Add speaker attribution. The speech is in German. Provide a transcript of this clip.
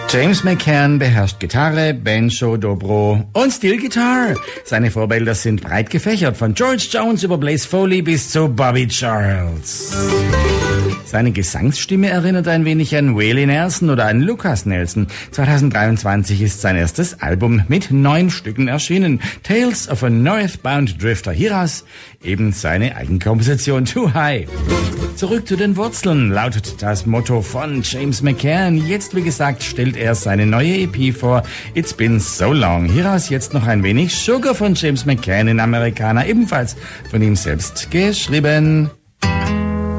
Speaker 1: James McCann beherrscht Gitarre, Banjo, Dobro und Steel Guitar. Seine Vorbilder sind breit gefächert, von George Jones über Blaze Foley bis zu Bobby Charles. Seine Gesangsstimme erinnert ein wenig an Willie Nelson oder an Lucas Nelson. 2023 ist sein erstes Album mit 9 Stücken erschienen. Tales of a Northbound Drifter. Hieraus eben seine Eigenkomposition Too High. Zurück zu den Wurzeln lautet das Motto von James McCann. Jetzt, wie gesagt, stellt er seine neue EP vor. It's Been So Long. Hieraus jetzt noch ein wenig Sugar von James McCann in Americana, ebenfalls von ihm selbst geschrieben.